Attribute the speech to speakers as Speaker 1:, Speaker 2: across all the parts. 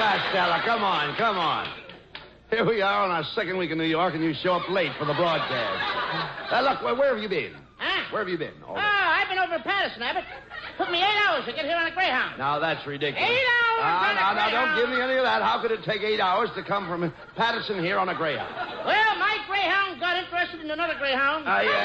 Speaker 1: Costello, come on, come on. Here we are on our second week in New York, and you show up late for the broadcast. Look, where have you been?
Speaker 2: Huh?
Speaker 1: Where have you been?
Speaker 2: I've been over in Patterson, Abbott. Took me 8 hours to get here on a Greyhound.
Speaker 1: Now, that's ridiculous.
Speaker 2: 8 hours
Speaker 1: Now, don't give me any of that. How could it take 8 hours to come from Patterson here on a Greyhound?
Speaker 2: Well, my Greyhound got interested in another Greyhound.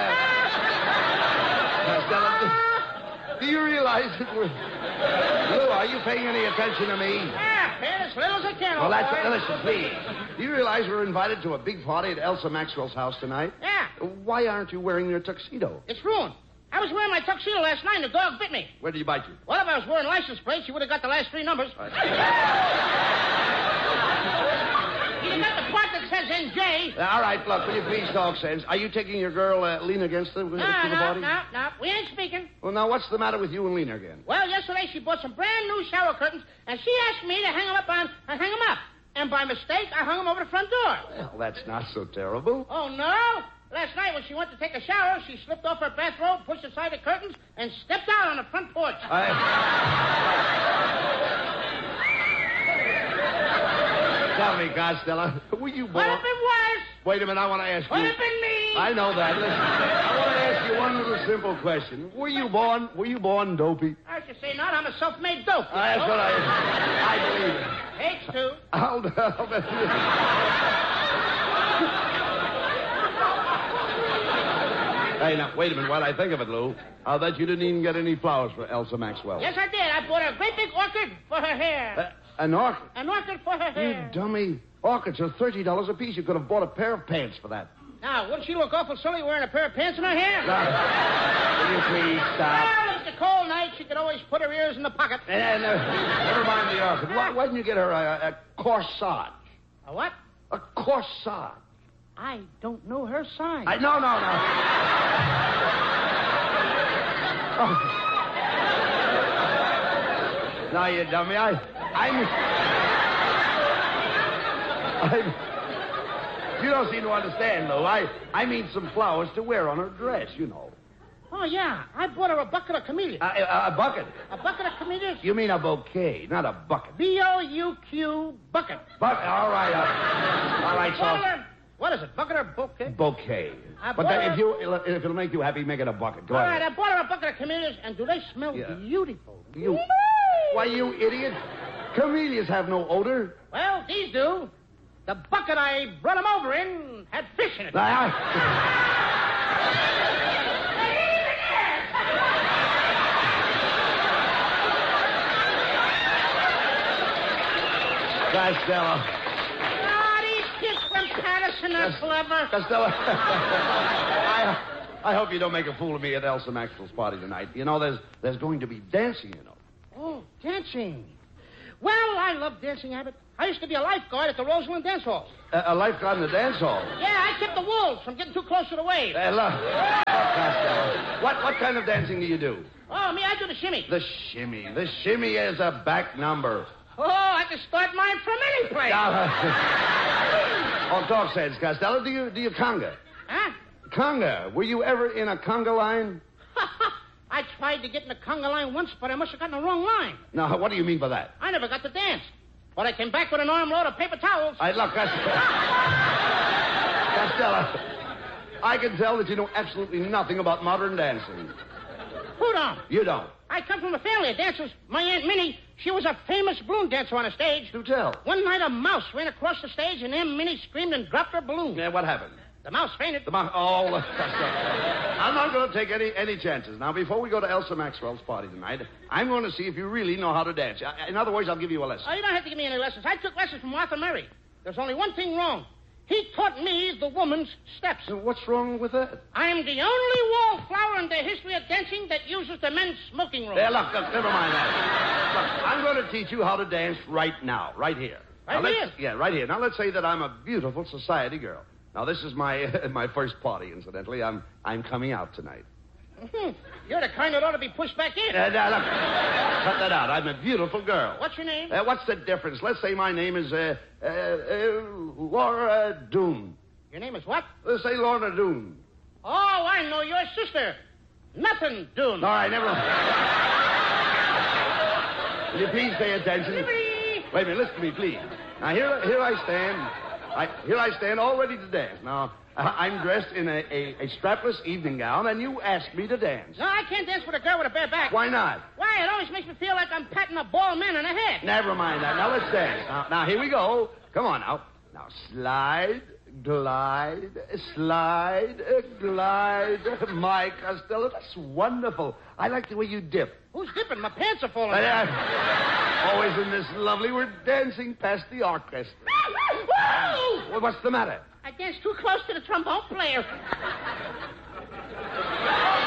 Speaker 1: Costello, do you realize that we're... Lou, are you paying any attention to me?
Speaker 2: Yeah, paying as little as I can,
Speaker 1: Well,
Speaker 2: old boy.
Speaker 1: listen, please. Do you realize we're invited to a big party at Elsa Maxwell's house tonight?
Speaker 2: Yeah,
Speaker 1: Why aren't you wearing your tuxedo?
Speaker 2: it's ruined. I was wearing my tuxedo last night and the dog bit me.
Speaker 1: Where did he bite you?
Speaker 2: Well, if I was wearing license plates, you would have got the last 3 numbers. You got the part that says NJ.
Speaker 1: All right, look, will you please talk sense? Are you taking your girl, Lena, against the to the party?
Speaker 2: No. We ain't speaking.
Speaker 1: Well, now, what's the matter with you and Lena again?
Speaker 2: Well, yesterday she bought some brand new shower curtains, and she asked me to hang them up. And by mistake, I hung them over the front door.
Speaker 1: Well, that's not so terrible.
Speaker 2: Oh, no? Last night when she went to take a shower, she slipped off her bathrobe, pushed aside the curtains, and stepped out on the front porch.
Speaker 1: Tell me, Costello, were you born...
Speaker 2: Would have been worse.
Speaker 1: Wait a minute, I want to ask you...
Speaker 2: Would have been me.
Speaker 1: I know that. Listen, I want to ask you one little simple question. Were you born dopey?
Speaker 2: I should say not. I'm a self-made dope.
Speaker 1: That's what I believe it.
Speaker 2: Takes 2.
Speaker 1: I'll bet you. Hey, now, wait a minute. While I think of it, Lou, I'll bet you didn't even get any flowers for Elsa Maxwell.
Speaker 2: Yes, I did. I bought her a great big orchid for her hair.
Speaker 1: An orchid?
Speaker 2: An orchid for her hair.
Speaker 1: You dummy. Orchids are $30 a piece. You could have bought a pair of pants for that.
Speaker 2: Now, wouldn't she look awful silly wearing a pair of pants in her hair?
Speaker 1: Now, will you please stop?
Speaker 2: Well, if it's a cold night, she could always put her ears in the pocket.
Speaker 1: Never mind the orchid. Why didn't you get her a corsage?
Speaker 2: A what?
Speaker 1: A corsage.
Speaker 2: I don't know her size.
Speaker 1: No. No, you dummy. You don't seem to understand, though. I mean some flowers to wear on her dress, you know.
Speaker 2: Oh, yeah. I bought her a bucket of camellias.
Speaker 1: A bucket?
Speaker 2: A bucket of camellias?
Speaker 1: You mean a bouquet, not a bucket.
Speaker 2: B-O-U-Q, bucket.
Speaker 1: Bucket, all right, so...
Speaker 2: What is it, bucket or bouquet?
Speaker 1: Bouquet. But if it'll make you happy, make it a bucket. Go
Speaker 2: ahead.
Speaker 1: All right,
Speaker 2: I bought her a bucket of camellias, and do they smell beautiful?
Speaker 1: Why, you idiot. Camellias have no odor.
Speaker 2: Well, these do. The bucket I brought them over in had fish in it. Costello. These kids from Patterson are clever.
Speaker 1: Costello, I hope you don't make a fool of me at Elsa Maxwell's party tonight. You know, there's going to be dancing, you know.
Speaker 2: Oh, dancing. Well, I love dancing, Abbott. I used to be a lifeguard at the Roseland Dance Hall.
Speaker 1: A lifeguard in the dance hall?
Speaker 2: Yeah, I kept the wolves from getting too close to the waves.
Speaker 1: Look, Costello, what kind of dancing do you do?
Speaker 2: Oh, me, I do the shimmy.
Speaker 1: The shimmy. The shimmy is a back number.
Speaker 2: Oh, I can start mine from any place.
Speaker 1: Oh, talk sense, Costello. Do you conga?
Speaker 2: Huh?
Speaker 1: Conga. Were you ever in a conga line?
Speaker 2: I tried to get in the conga line once, but I must have gotten the wrong line.
Speaker 1: Now, what do you mean by that?
Speaker 2: I never got to dance. But I came back with an armload of paper towels.
Speaker 1: Look, Costello, I can tell that you know absolutely nothing about modern dancing.
Speaker 2: Who don't?
Speaker 1: You don't.
Speaker 2: I come from a family of dancers. My Aunt Minnie, she was a famous balloon dancer on a stage.
Speaker 1: Do tell.
Speaker 2: One night a mouse ran across the stage and Aunt Minnie screamed and dropped her balloon.
Speaker 1: Yeah, what happened?
Speaker 2: The mouse fainted.
Speaker 1: Costello. I'm not going to take any chances. Now, before we go to Elsa Maxwell's party tonight, I'm going to see if you really know how to dance. In other words, I'll give you a lesson.
Speaker 2: Oh, you don't have to give me any lessons. I took lessons from Martha Murray. There's only one thing wrong. He taught me the woman's steps.
Speaker 1: What's wrong with that?
Speaker 2: I'm the only wallflower in the history of dancing that uses the men's smoking room.
Speaker 1: There, look, never mind that. Look, I'm going to teach you how to dance right now, right here.
Speaker 2: Right here?
Speaker 1: Yeah, right here. Now, let's say that I'm a beautiful society girl. Now, this is my first party, incidentally. I'm coming out tonight.
Speaker 2: You're the kind that ought to be pushed back in.
Speaker 1: Look, cut that out. I'm a beautiful girl.
Speaker 2: What's your name?
Speaker 1: What's the difference? Let's say my name is Laura Doone.
Speaker 2: Your name is what?
Speaker 1: Let's say Lorna Doone.
Speaker 2: Oh, I know your sister. Nothing Doone.
Speaker 1: All right, never mind. Will you please pay attention? Wait a minute, listen to me, please. Now, here I stand. Here I stand all ready to dance. Now, I'm dressed in a strapless evening gown, and you ask me to dance.
Speaker 2: No, I can't dance with a girl with a bare back.
Speaker 1: Why not?
Speaker 2: Why? It always makes me feel like I'm patting a bald man on the head.
Speaker 1: Never mind that. Now, let's dance. Now, here we go. Come on, now. Now, slide, glide, slide, glide. My Costello, that's wonderful. I like the way you dip.
Speaker 2: Who's dipping? My pants are falling
Speaker 1: Always in this lovely. We're dancing past the orchestra. Well, what's the matter?
Speaker 2: I danced too close to the trombone player.